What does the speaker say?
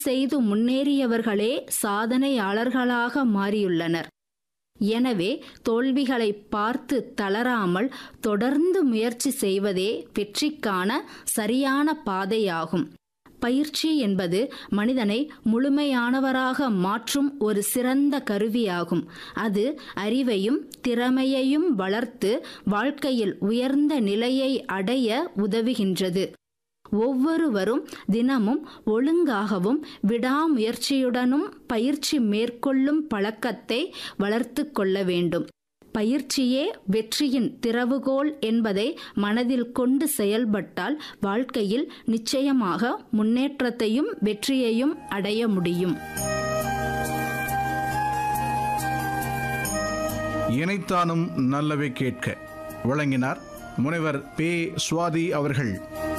செய்து முன்னேறியவர்களே சாதனையாளர்களாக மாறியுள்ளனர். எனவே தோல்விகளை பார்த்து தளராமல் தொடர்ந்து முயற்சி செய்வதே வெற்றிக்கான சரியான பாதையாகும். பயிற்சி என்பது மனிதனை முழுமையானவராக மாற்றும் ஒரு சிறந்த கருவியாகும். அது அறிவையும் திறமையையும் வளர்த்து வாழ்க்கையில் உயர்ந்த நிலையை அடைய உதவுகின்றது. ஒவ்வொருவரும் தினமும் ஒழுங்காகவும் விடாமுயற்சியுடனும் பயிற்சி மேற்கொள்ளும் பழக்கத்தை வளர்த்து கொள்ள வேண்டும். பயிற்சியே வெற்றியின் திறவுகோல் என்பதை மனதில் கொண்டு செயல்பட்டால் வாழ்க்கையில் நிச்சயமாக முன்னேற்றத்தையும் வெற்றியையும் அடைய முடியும். இணைத்தானும் நல்லவை கேட்க வழங்கினார் முனைவர் பே. சுவாதி அவர்கள்.